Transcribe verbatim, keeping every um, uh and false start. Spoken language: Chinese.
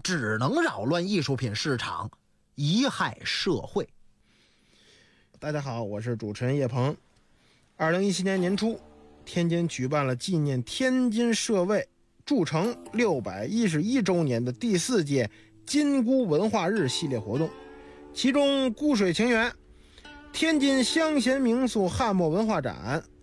只能扰乱艺术品市场，贻害社会。 大家好，我是主持人叶鹏。二零一七年年初，天津举办了纪念天津社卫筑城六百一十一周年的第四届金菇文化日系列活动，其中菇水情缘、天津乡贤民宿汉墨文化展、